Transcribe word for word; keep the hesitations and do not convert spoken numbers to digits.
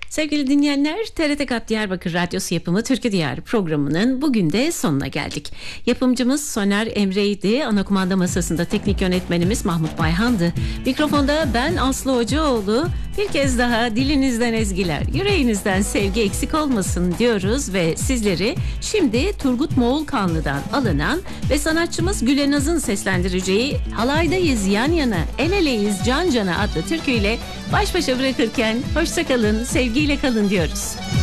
Sevgili dinleyenler, T R T K A P Diyarbakır Radyosu yapımı Türkü Diyarı programının bugün de sonuna geldik. Yapımcımız Soner Emre'ydi. Ana kumanda masasında teknik yönetmenimiz Mahmut Bayhan'dı. Mikrofonda ben Aslı Hocaoğlu. Bir kez daha dilinizden ezgiler, yüreğinizden sevgi eksik olmasın diyoruz ve sizleri şimdi Turgut Moğolkanlı'dan alınan ve sanatçımız Gülenaz'ın seslendireceği Halaydayız Yan Yana, El Eleyiz Can Cana adlı türküyle baş başa bırakırken hoşça kalın, sevgiyle kalın diyoruz.